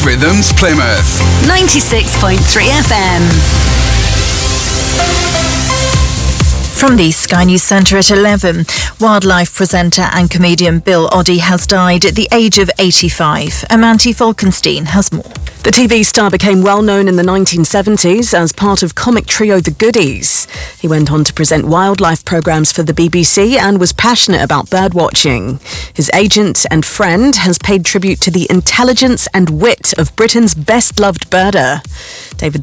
Rhythms Plymouth 96.3 FM. From the Sky News Centre at 11, wildlife presenter and comedian Bill Oddie has died at the age of 85. Amanti Falkenstein has more. The TV star became well known in the 1970s as part of comic trio The Goodies. He went on to present wildlife programmes for the BBC and was passionate about birdwatching. His agent and friend has paid tribute to the intelligence and wit of Britain's best-loved birder. David